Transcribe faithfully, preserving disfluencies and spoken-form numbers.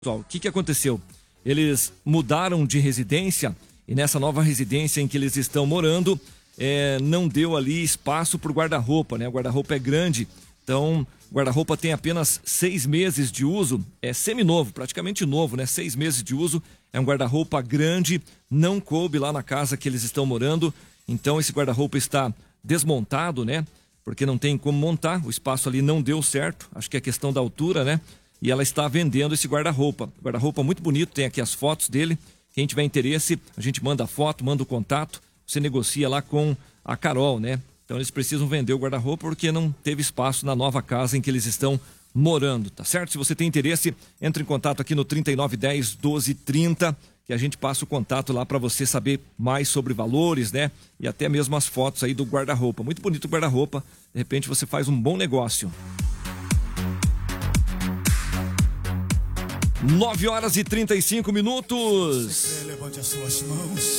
Pessoal, o que, que aconteceu? Eles mudaram de residência e nessa nova residência em que eles estão morando, é, não deu ali espaço para o guarda-roupa, né? O guarda-roupa é grande, então o guarda-roupa tem apenas seis meses de uso, é seminovo, praticamente novo, né? Seis meses de uso, é um guarda-roupa grande, não coube lá na casa que eles estão morando, então esse guarda-roupa está desmontado, né? Porque não tem como montar, o espaço ali não deu certo, acho que é questão da altura, né? E ela está vendendo esse guarda-roupa. Guarda-roupa muito bonito, tem aqui as fotos dele. Quem tiver interesse, a gente manda a foto, manda o contato. Você negocia lá com a Carol, né? Então eles precisam vender o guarda-roupa porque não teve espaço na nova casa em que eles estão morando, tá certo? Se você tem interesse, entre em contato aqui no trinta e nove dez, doze trinta, que a gente passa o contato lá para você saber mais sobre valores, né? E até mesmo as fotos aí do guarda-roupa. Muito bonito o guarda-roupa. De repente você faz um bom negócio. nove horas e trinta e cinco minutos. Levante as suas mãos.